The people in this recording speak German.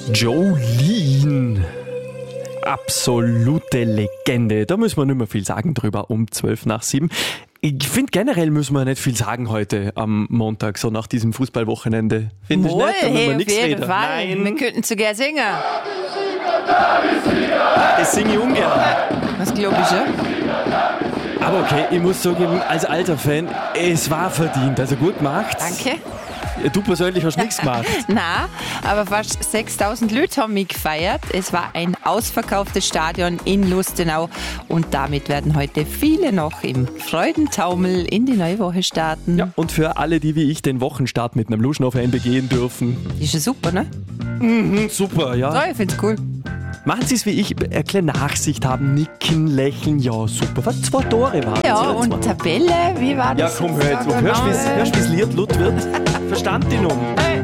Jolene. Absolute Legende. Da müssen wir nicht mehr viel sagen drüber um 7:12. Ich finde, generell müssen wir nicht viel sagen heute am Montag, so nach diesem Fußballwochenende. Finde ich nicht, da müssen wir nichts reden. Nein. Wir könnten sogar singen. Das singe ich ungern. Was glaube ich, ja? Aber okay, ich muss sagen, als alter Fan, es war verdient. Also gut gemacht. Danke. Du persönlich hast nichts gemacht. Nein, aber fast 6.000 Leute haben mich gefeiert. Es war ein ausverkauftes Stadion in Lustenau und damit werden heute viele noch im Freudentaumel in die neue Woche starten. Ja, und für alle, die wie ich den Wochenstart mit einem Luschnow-Fan begehen dürfen. Ist ja super, ne? Super, ja. Ja, ich find's cool. Machen Sie es wie ich, eine kleine Nachsicht haben, nicken, lächeln, ja super. Was, 2 Tore waren Ja, es, und Tabelle, wie war Ja das? komm, hör jetzt auf. Hörst du, wie es Lied laut wird? Verstand dich noch.